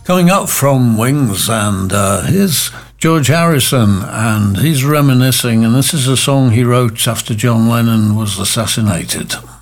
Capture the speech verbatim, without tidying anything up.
Coming up from Wings, and uh, here's George Harrison, and he's reminiscing, and this is a song he wrote after John Lennon was assassinated.